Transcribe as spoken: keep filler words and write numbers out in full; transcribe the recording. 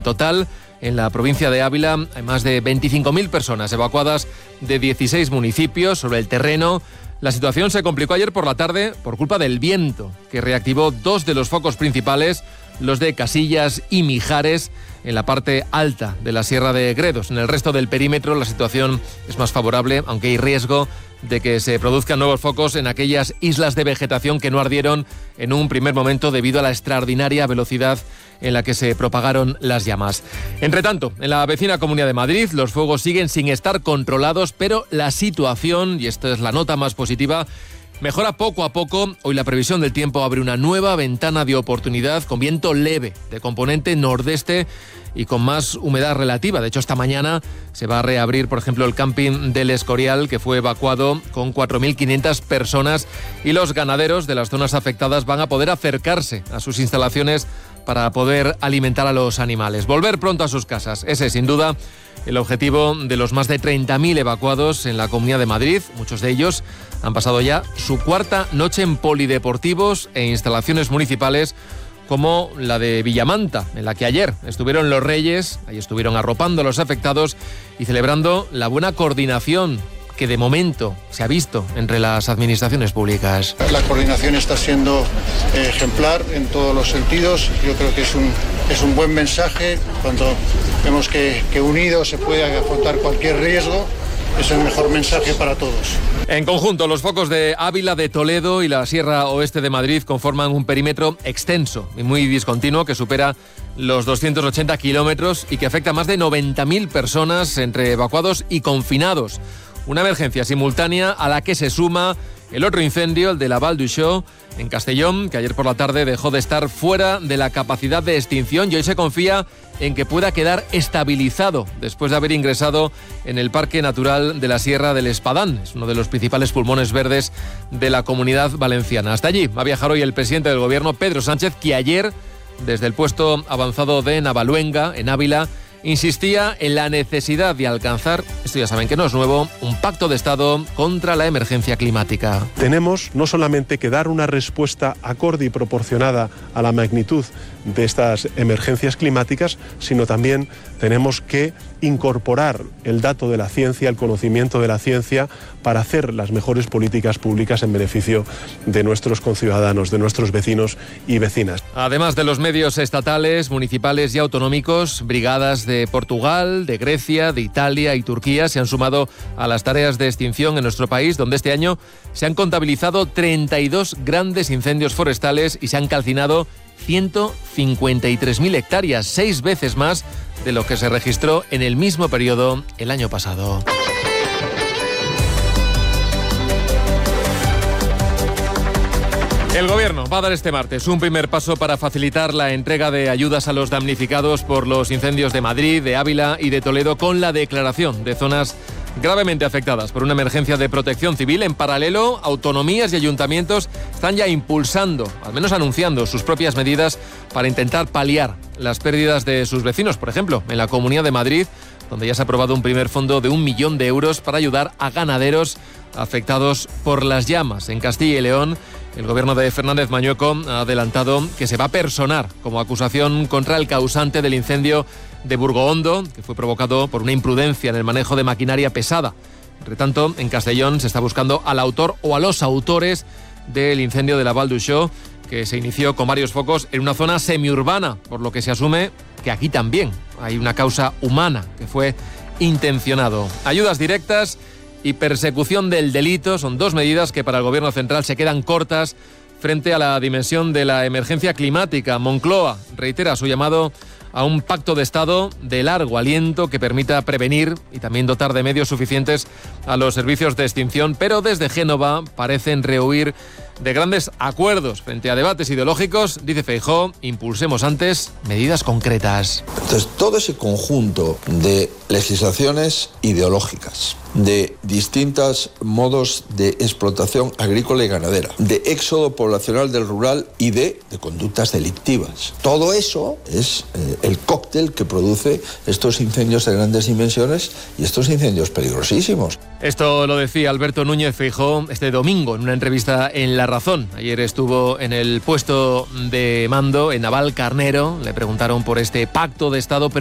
Total, en la provincia de Ávila hay más de veinticinco mil personas evacuadas de dieciséis municipios. Sobre el terreno, la situación se complicó ayer por la tarde por culpa del viento, que reactivó dos de los focos principales, los de Casillas y Mijares, en la parte alta de la Sierra de Gredos. En el resto del perímetro la situación es más favorable, aunque hay riesgo de que se produzcan nuevos focos en aquellas islas de vegetación que no ardieron en un primer momento debido a la extraordinaria velocidad en la que se propagaron las llamas. Entre tanto, en la vecina Comunidad de Madrid los fuegos siguen sin estar controlados, pero la situación, y esta es la nota más positiva, mejora poco a poco. Hoy la previsión del tiempo abre una nueva ventana de oportunidad con viento leve de componente nordeste y con más humedad relativa. De hecho, esta mañana se va a reabrir, por ejemplo, el camping del Escorial, que fue evacuado con cuatro mil quinientas personas, y los ganaderos de las zonas afectadas van a poder acercarse a sus instalaciones para poder alimentar a los animales. Volver pronto a sus casas. Ese es, sin duda, el objetivo de los más de treinta mil evacuados en la Comunidad de Madrid. Muchos de ellos han pasado ya su cuarta noche en polideportivos e instalaciones municipales, como la de Villamanta, en la que ayer estuvieron los Reyes. Ahí estuvieron arropando a los afectados y celebrando la buena coordinación que de momento se ha visto entre las administraciones públicas. La coordinación está siendo eh, ejemplar en todos los sentidos. Yo creo que es un, es un buen mensaje. Cuando vemos que, que unidos se puede afrontar cualquier riesgo, es el mejor mensaje para todos. En conjunto, los focos de Ávila, de Toledo y la Sierra Oeste de Madrid conforman un perímetro extenso y muy discontinuo que supera los doscientos ochenta kilómetros y que afecta a más de noventa mil personas entre evacuados y confinados. Una emergencia simultánea a la que se suma el otro incendio, el de la Val d'Uixó, en Castellón, que ayer por la tarde dejó de estar fuera de la capacidad de extinción y hoy se confía en que pueda quedar estabilizado después de haber ingresado en el Parque Natural de la Sierra del Espadán. Es uno de los principales pulmones verdes de la Comunidad Valenciana. Hasta allí va a viajar hoy el presidente del Gobierno, Pedro Sánchez, que ayer, desde el puesto avanzado de Navaluenga, en Ávila, insistía en la necesidad de alcanzar, esto ya saben que no es nuevo, un pacto de Estado contra la emergencia climática. Tenemos no solamente que dar una respuesta acorde y proporcionada a la magnitud de estas emergencias climáticas, sino también tenemos que incorporar el dato de la ciencia, el conocimiento de la ciencia, para hacer las mejores políticas públicas en beneficio de nuestros conciudadanos, de nuestros vecinos y vecinas. Además de los medios estatales, municipales y autonómicos, brigadas de Portugal, de Grecia, de Italia y Turquía se han sumado a las tareas de extinción en nuestro país, donde este año se han contabilizado treinta y dos grandes incendios forestales y se han calcinado ciento cincuenta y tres mil hectáreas, seis veces más de lo que se registró en el mismo periodo el año pasado. El Gobierno va a dar este martes un primer paso para facilitar la entrega de ayudas a los damnificados por los incendios de Madrid, de Ávila y de Toledo, con la declaración de zonas gravemente afectadas por una emergencia de protección civil. En paralelo, autonomías y ayuntamientos están ya impulsando, al menos anunciando, sus propias medidas para intentar paliar las pérdidas de sus vecinos. Por ejemplo, en la Comunidad de Madrid, donde ya se ha aprobado un primer fondo de un millón de euros para ayudar a ganaderos afectados por las llamas. En Castilla y León, el gobierno de Fernández Mañueco ha adelantado que se va a personar como acusación contra el causante del incendio de Burgohondo, que fue provocado por una imprudencia en el manejo de maquinaria pesada. Entre tanto, en Castellón se está buscando al autor o a los autores del incendio de la Val d'Uixó, que se inició con varios focos en una zona semiurbana, por lo que se asume que aquí también hay una causa humana que fue intencionado. Ayudas directas y persecución del delito son dos medidas que para el Gobierno central se quedan cortas frente a la dimensión de la emergencia climática. Moncloa reitera su llamado a un pacto de Estado de largo aliento que permita prevenir y también dotar de medios suficientes a los servicios de extinción, pero desde Génova parecen rehuir de grandes acuerdos frente a debates ideológicos. Dice Feijóo, impulsemos antes medidas concretas. Entonces, todo ese conjunto de legislaciones ideológicas, de distintos modos de explotación agrícola y ganadera, de éxodo poblacional del rural y de, de conductas delictivas. Todo eso es eh, el cóctel que produce estos incendios de grandes dimensiones y estos incendios peligrosísimos. Esto lo decía Alberto Núñez Feijóo este domingo en una entrevista en La razón. Ayer estuvo en el puesto de mando en Navalcarnero, le preguntaron por este pacto de Estado, pero